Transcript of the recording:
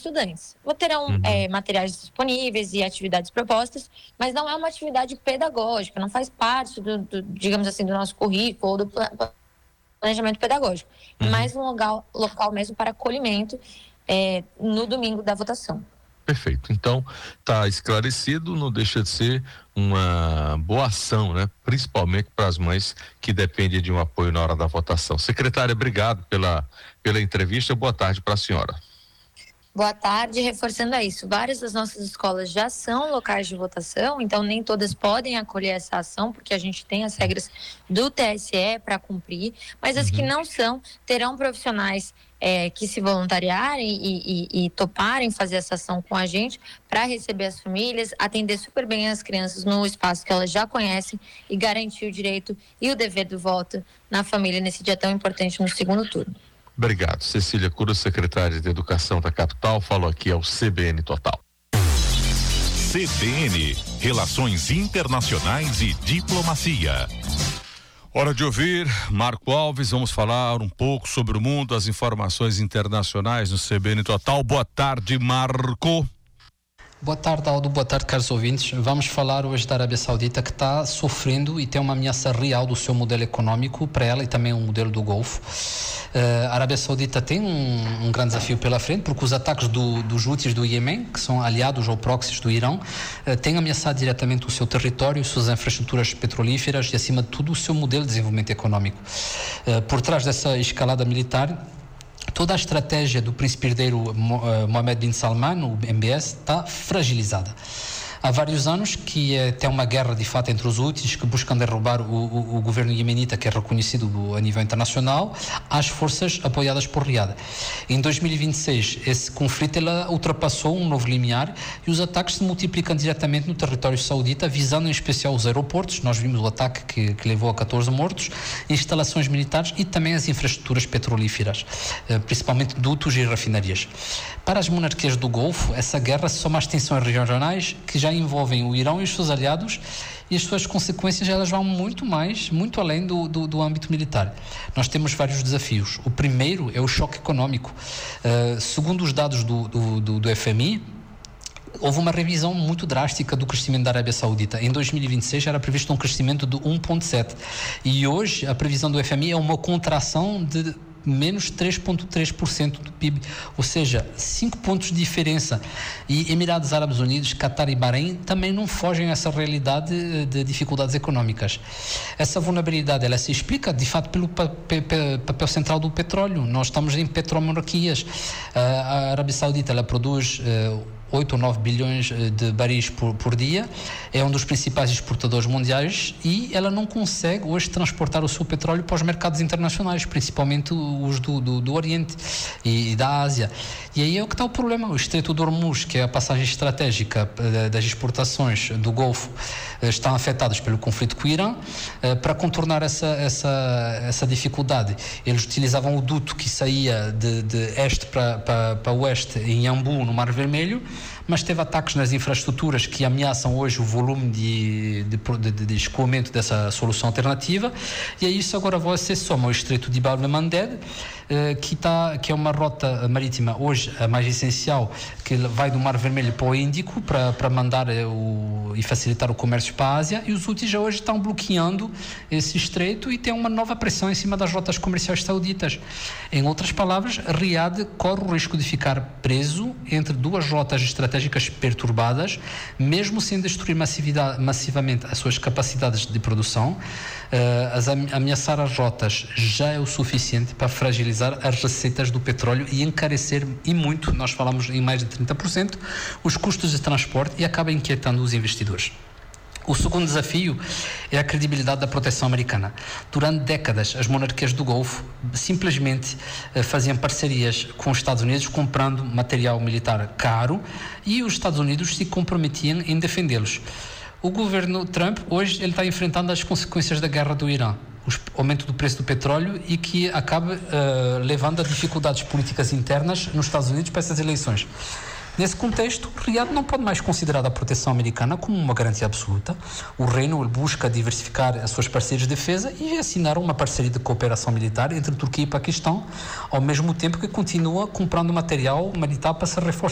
estudantes. Terão materiais disponíveis e atividades propostas, mas não é uma atividade pedagógica, não faz parte digamos assim, do nosso currículo ou do planejamento pedagógico. É mais um local mesmo para acolhimento no domingo da votação. Perfeito. Então, está esclarecido, não deixa de ser uma boa ação, né? Principalmente para as mães que dependem de um apoio na hora da votação. Secretária, obrigado pela entrevista. Boa tarde para a senhora. Boa tarde. Reforçando isso, várias das nossas escolas já são locais de votação, então nem todas podem acolher essa ação, porque a gente tem as regras do TSE para cumprir, mas as que não são, terão profissionais que se voluntariarem e toparem fazer essa ação com a gente para receber as famílias, atender super bem as crianças no espaço que elas já conhecem e garantir o direito e o dever do voto na família nesse dia tão importante no segundo turno. Obrigado. Cecília Cura, secretária de Educação da capital, falou aqui ao CBN Total. CBN, Relações Internacionais e Diplomacia. Hora de ouvir Marco Alves, vamos falar um pouco sobre o mundo, as informações internacionais no CBN Total. Boa tarde, Marco. Boa tarde, Aldo. Boa tarde, caros ouvintes. Vamos falar hoje da Arábia Saudita, que está sofrendo e tem uma ameaça real do seu modelo econômico para ela e também o modelo do Golfo. A Arábia Saudita tem um grande desafio pela frente, porque os ataques dos Houthis do Iêmen, que são aliados ou proxies do Irão, têm ameaçado diretamente o seu território, suas infraestruturas petrolíferas e, acima de tudo, o seu modelo de desenvolvimento econômico. Por trás dessa escalada militar, toda a estratégia do príncipe herdeiro Mohammed bin Salman, o MBS, está fragilizada. Há vários anos que tem uma guerra de fato entre os Houthis, que buscam derrubar o governo iemenita, que é reconhecido a nível internacional, às forças apoiadas por Riad. Em 2026, esse conflito ultrapassou um novo limiar e os ataques se multiplicam diretamente no território saudita, visando em especial os aeroportos. Nós vimos o ataque que levou a 14 mortos, instalações militares e também as infraestruturas petrolíferas, principalmente dutos e refinarias. Para as monarquias do Golfo, essa guerra soma as tensões regionais que já envolvem o Irão e os seus aliados, e as suas consequências elas vão muito além do âmbito militar. Nós temos vários desafios. O primeiro é o choque econômico. Segundo os dados do FMI, houve uma revisão muito drástica do crescimento da Arábia Saudita. Em 2026 era previsto um crescimento de 1,7%, e hoje a previsão do FMI é uma contração de menos 3,3% do PIB, ou seja, 5 pontos de diferença. E Emirados Árabes Unidos, Catar e Bahrein também não fogem a essa realidade de dificuldades económicas. Essa vulnerabilidade ela se explica de fato pelo papel central do petróleo. Nós estamos em petromonarquias. A Arábia Saudita ela produz 8 ou 9 bilhões de baris por dia, é um dos principais exportadores mundiais, e ela não consegue hoje transportar o seu petróleo para os mercados internacionais, principalmente os do Oriente e da Ásia. E aí é o que está o problema. O Estreito de Hormuz, que é a passagem estratégica das exportações do Golfo, estão afetados pelo conflito com o Irã. Para contornar essa dificuldade, eles utilizavam o duto que saía de este para oeste em Yanbu, no Mar Vermelho, mas teve ataques nas infraestruturas que ameaçam hoje o volume de escoamento dessa solução alternativa, e a isso agora você soma o Estreito de Bab el-Mandeb, que é uma rota marítima hoje a mais essencial, que vai do Mar Vermelho para o Índico para mandar e facilitar o comércio para a Ásia, e os Houthis já hoje estão bloqueando esse estreito e tem uma nova pressão em cima das rotas comerciais sauditas. Em outras palavras, Riad corre o risco de ficar preso entre duas rotas estratégicas perturbadas, mesmo sem destruir massivamente as suas capacidades de produção. Ameaçar as rotas já é o suficiente para fragilizar as receitas do petróleo e encarecer, e muito, nós falamos em mais de 30%, os custos de transporte, e acaba inquietando os investidores. O segundo desafio é a credibilidade da proteção americana. Durante décadas, as monarquias do Golfo simplesmente faziam parcerias com os Estados Unidos, comprando material militar caro, e os Estados Unidos se comprometiam em defendê-los. O governo Trump, hoje, ele está enfrentando as consequências da guerra do Irã, o aumento do preço do petróleo, e que acaba levando a dificuldades políticas internas nos Estados Unidos para essas eleições. Nesse contexto, Riad não pode mais considerar a proteção americana como uma garantia absoluta. O reino busca diversificar as suas parcerias de defesa e assinar uma parceria de cooperação militar entre Turquia e Paquistão, ao mesmo tempo que continua comprando material militar para se reforçar